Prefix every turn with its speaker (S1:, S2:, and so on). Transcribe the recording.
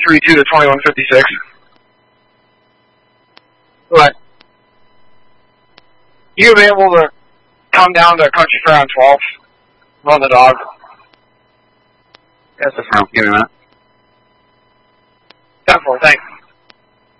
S1: 32 to 2156.
S2: What?
S1: You be able to come down to Country Fair on 12th? Run the dog.
S2: Yes, that's wrong. Give me a minute.